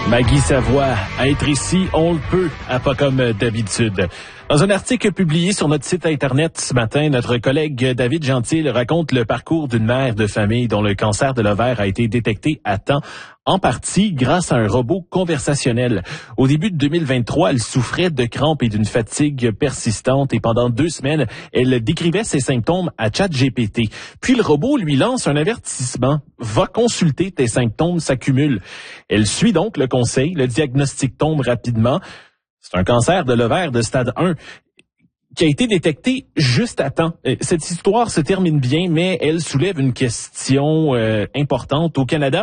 Maggie Savoie, être ici, on le peut, pas comme d'habitude. Dans un article publié sur notre site Internet ce matin, notre collègue David Gentil raconte le parcours d'une mère de famille dont le cancer de l'ovaire a été détecté à temps, en partie grâce à un robot conversationnel. Au début de 2023, elle souffrait de crampes et d'une fatigue persistante et pendant 2 semaines, elle décrivait ses symptômes à ChatGPT. Puis le robot lui lance un avertissement. Va consulter, tes symptômes s'accumulent. Elle suit donc le conseil, le diagnostic tombe rapidement. C'est un cancer de l'ovaire de stade 1 qui a été détecté juste à temps. Cette histoire se termine bien, mais elle soulève une question importante. Au Canada,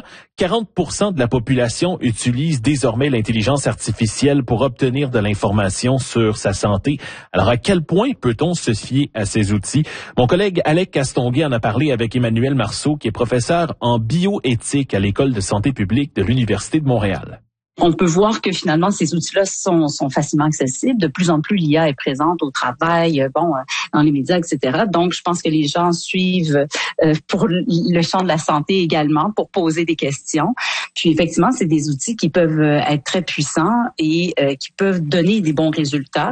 40% de la population utilise désormais l'intelligence artificielle pour obtenir de l'information sur sa santé. Alors, à quel point peut-on se fier à ces outils? Mon collègue Alec Castonguay en a parlé avec Emmanuel Marceau, qui est professeur en bioéthique à l'École de santé publique de l'Université de Montréal. On peut voir que finalement, ces outils-là sont facilement accessibles. De plus en plus, l'IA est présente au travail, dans les médias, etc. Donc, je pense que les gens suivent pour le champ de la santé également, pour poser des questions. Puis, effectivement, c'est des outils qui peuvent être très puissants et qui peuvent donner des bons résultats.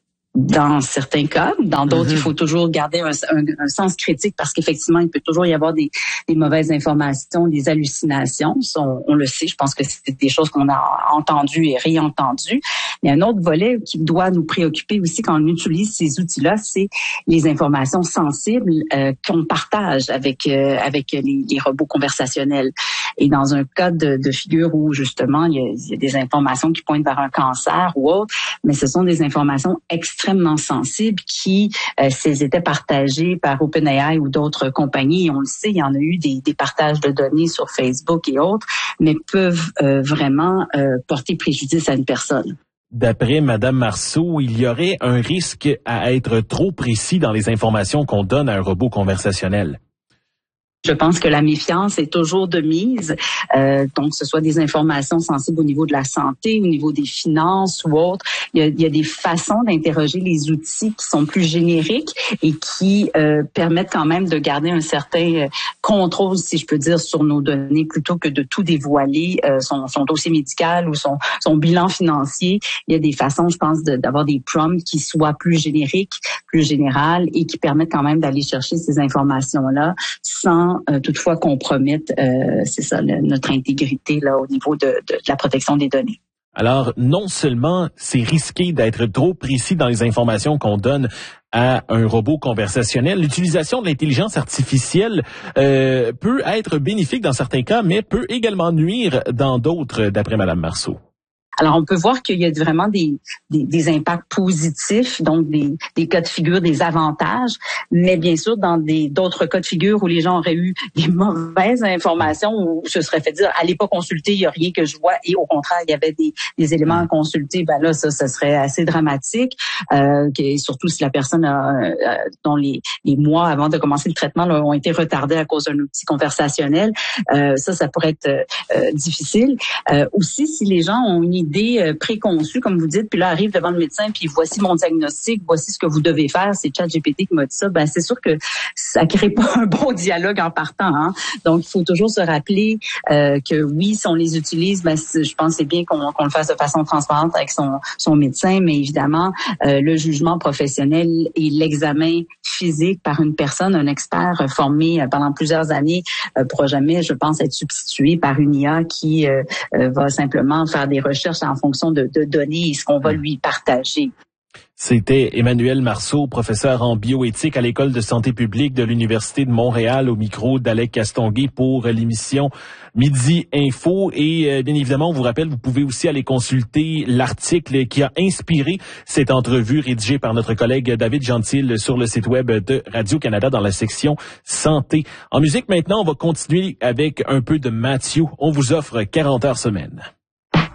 Dans certains cas, dans d'autres, il faut toujours garder un sens critique parce qu'effectivement, il peut toujours y avoir des mauvaises informations, des hallucinations. On le sait, je pense que c'est des choses qu'on a entendues et réentendues. Mais un autre volet qui doit nous préoccuper aussi quand on utilise ces outils-là, c'est les informations sensibles qu'on partage avec les robots conversationnels. Et dans un cas de figure où justement il y a des informations qui pointent vers un cancer ou autre, mais ce sont des informations extrêmement sensibles qui, s'ils étaient partagés par OpenAI ou d'autres compagnies, on le sait, il y en a eu des partages de données sur Facebook et autres, mais peuvent vraiment porter préjudice à une personne. D'après Madame Marceau, il y aurait un risque à être trop précis dans les informations qu'on donne à un robot conversationnel. Je pense que la méfiance est toujours de mise, donc que ce soit des informations sensibles au niveau de la santé, au niveau des finances ou autres. Il y a des façons d'interroger les outils qui sont plus génériques et qui permettent quand même de garder un certain contrôle, si je peux dire, sur nos données, plutôt que de tout dévoiler, son dossier médical ou son bilan financier. Il y a des façons, je pense, d'avoir des prompts qui soient plus génériques, plus générales et qui permettent quand même d'aller chercher ces informations-là sans toutefois compromettre, c'est ça, notre intégrité là au niveau de la protection des données. Alors, non seulement c'est risqué d'être trop précis dans les informations qu'on donne à un robot conversationnel, l'utilisation de l'intelligence artificielle peut être bénéfique dans certains cas, mais peut également nuire dans d'autres, d'après Madame Marceau. Alors, on peut voir qu'il y a vraiment des impacts positifs, donc des cas de figure, des avantages, mais bien sûr, dans d'autres cas de figure où les gens auraient eu des mauvaises informations, où se serait fait dire, allez pas consulter, il y a rien que je vois, et au contraire, il y avait des éléments à consulter, ben là, ça serait assez dramatique, surtout si la personne dont les mois avant de commencer le traitement là, ont été retardés à cause d'un outil conversationnel, ça pourrait être difficile. Aussi, si les gens ont une idée préconçue, comme vous dites, puis là arrive devant le médecin, puis voici mon diagnostic, voici ce que vous devez faire, c'est ChatGPT qui m'a dit ça, ben c'est sûr que ça crée pas un bon dialogue en partant, hein. Donc il faut toujours se rappeler que oui, si on les utilise, ben je pense que c'est bien qu'on le fasse de façon transparente avec son médecin, mais évidemment le jugement professionnel et l'examen physique par une personne, un expert formé pendant plusieurs années pourra jamais, je pense, être substitué par une IA qui va simplement faire des recherches en fonction de données et ce qu'on va lui partager. C'était Emmanuel Marceau, professeur en bioéthique à l'École de santé publique de l'Université de Montréal, au micro d'Alec Castonguay pour l'émission Midi Info. Et bien évidemment, on vous rappelle, vous pouvez aussi aller consulter l'article qui a inspiré cette entrevue rédigée par notre collègue David Gentil sur le site web de Radio-Canada dans la section Santé. En musique maintenant, on va continuer avec un peu de Matthew. On vous offre 40 heures semaine.